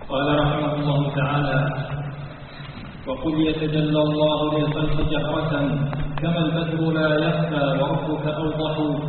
قال رحمه الله تعالى: وقل يتجلى الله للخلق جهرة كما البدر لا يخفى وربك أوضح